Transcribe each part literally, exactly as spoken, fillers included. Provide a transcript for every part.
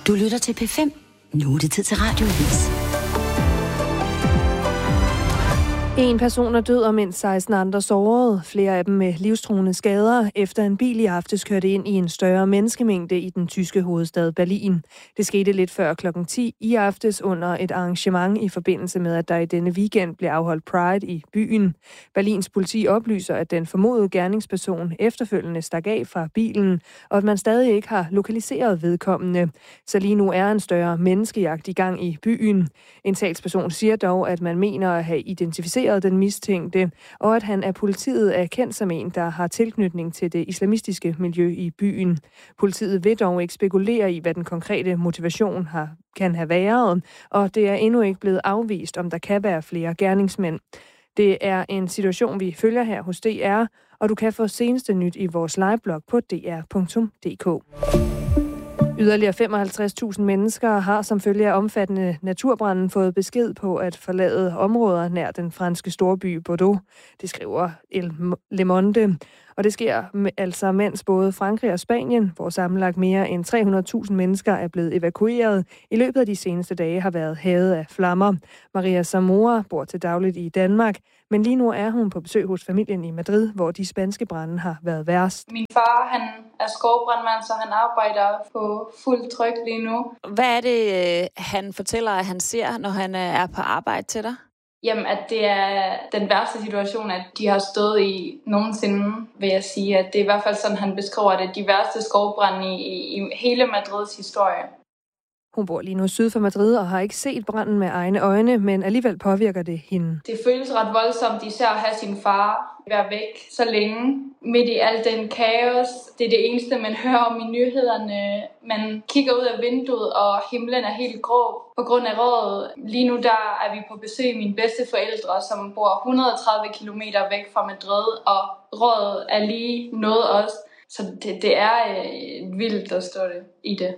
Du lytter til P fem. Nu er det tid til Radioavis. En person er død, og mindst seksten andre sårede. Flere af dem med livstruende skader, efter en bil i aftes kørte ind i en større menneskemængde i den tyske hovedstad Berlin. Det skete lidt før klokken ti i aftes under et arrangement i forbindelse med, at der i denne weekend blev afholdt Pride i byen. Berlins politi oplyser, at den formodede gerningsperson efterfølgende stak af fra bilen, og at man stadig ikke har lokaliseret vedkommende. Så lige nu er en større menneskejagt i gang i byen. En talsperson siger dog, at man mener at have identificeret den mistænkte, og at han af politiet er kendt som en, der har tilknytning til det islamistiske miljø i byen. Politiet vil dog ikke spekulere i, hvad den konkrete motivation har, kan have været, og det er endnu ikke blevet afvist, om der kan være flere gerningsmænd. Det er en situation, vi følger her hos D R, og du kan få seneste nyt i vores liveblog på d r punktum d k. Yderligere femoghalvtreds tusind mennesker har som følge af omfattende naturbranden fået besked på at forlade områder nær den franske storby Bordeaux. Det skriver El Le Monde. Og det sker altså, mens både Frankrig og Spanien, hvor sammenlagt mere end tre hundrede tusind mennesker er blevet evakueret, i løbet af de seneste dage har været hærget af flammer. Maria Zamora bor til dagligt i Danmark, men lige nu er hun på besøg hos familien i Madrid, hvor de spanske brande har været værst. Min far, han er skovbrandmand, så han arbejder på fuld tryk lige nu. Hvad er det, han fortæller, at han ser, når han er på arbejde til dig? Jamen, at det er den værste situation, at de har stået i nogensinde, vil jeg sige. At det er i hvert fald sådan, han beskriver det. De værste skovbrande i, i hele Madrids historie. Hun bor lige nu syd for Madrid og har ikke set branden med egne øjne, men alligevel påvirker det hende. Det føles ret voldsomt, især at have sin far være væk så længe. Midt i al den kaos. Det er det eneste, man hører om i nyhederne. Man kigger ud af vinduet, og himlen er helt grå på grund af røget. Lige nu der er vi på besøg af mine bedsteforældre, som bor et hundrede og tredive kilometer væk fra Madrid, og røget er lige nået os. Så det, det er øh, vildt at stå det i det.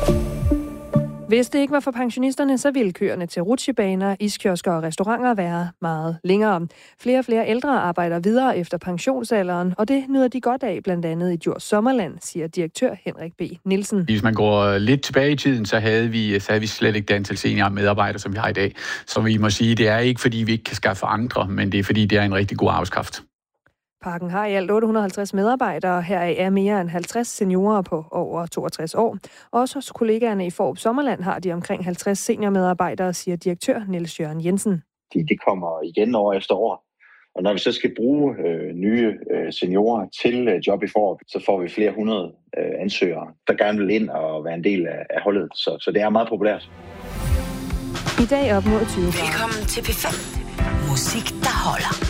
Hvis det ikke var for pensionisterne, så ville køerne til rutsjebaner, iskiosker og restauranter være meget længere. Flere og flere ældre arbejder videre efter pensionsalderen, og det nyder de godt af, blandt andet i Djurs Sommerland, siger direktør Henrik B. Nielsen. Hvis man går lidt tilbage i tiden, så havde vi, så havde vi slet ikke det antal senior medarbejdere, som vi har i dag. Så vi må sige, det er ikke, fordi vi ikke kan skaffe andre, men det er, fordi det er en rigtig god arbejdskraft. Parken har i alt otte hundrede og halvtreds medarbejdere, heraf er mere end halvtreds seniorer på over toogtres år. Også hos kollegaerne i Forup Sommerland har de omkring halvtreds seniormedarbejdere, siger direktør Niels Jørgen Jensen. De, de kommer igen år efter år, og når vi så skal bruge øh, nye øh, seniorer til øh, job i Forup, så får vi flere hundrede øh, ansøgere, der gerne vil ind og være en del af, af holdet. Så, så det er meget populært. I dag op mod tyve. Velkommen til P fem. Musik, der holder.